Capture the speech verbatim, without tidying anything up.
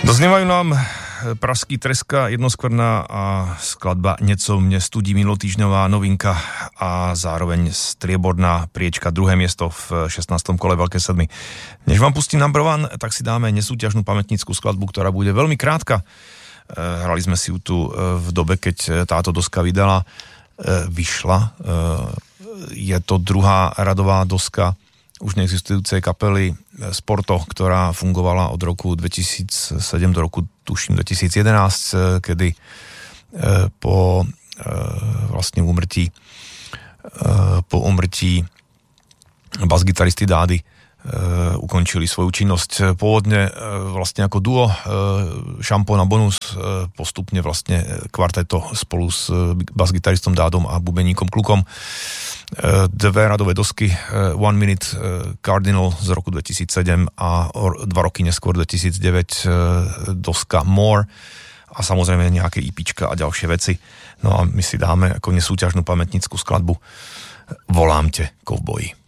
Doznievajú nám Pražský Treska, Jednoskvrna a skladba Něco mě studí, minulotýždňová novinka a zároveň strieborná priečka, druhé miesto v šestnástom kole Veľké sedmy. Než vám pustím number one, tak si dáme nesúťažnú pamätnícku skladbu, ktorá bude veľmi krátka. Hrali sme si ju tu v dobe, keď táto doska vydala, vyšla. Je to druhá radová doska už neexistujúcej kapely Sporto, ktorá fungovala od roku dvetisícsedem do roku, tuším, dvetisícjedenásť, kedy po vlastne úmrtí po úmrtí basgitaristy Dády ukončili svoju činnosť. Pôvodne vlastne ako duo Šampón a Bonus, postupne vlastne kvarteto spolu s basgitaristom Dádom a bubeníkom Klukom. Dve radové dosky, One Minute Cardinal z roku dvetisícsedem a dva roky neskôr dvetisícdeväť doska More a samozrejme nejaké ípička a ďalšie veci. No a my si dáme ako nesúťažnú pamätnícku skladbu Volám te, kovboji.